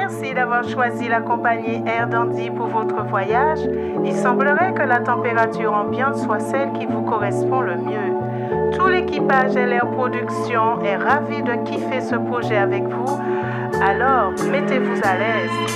Merci d'avoir choisi la compagnie Air Dandy pour votre voyage. Il semblerait que la température ambiante soit celle qui vous correspond le mieux. Tout l'équipage et l'Air Production est ravi de kiffer ce projet avec vous. Alors, mettez-vous à l'aise.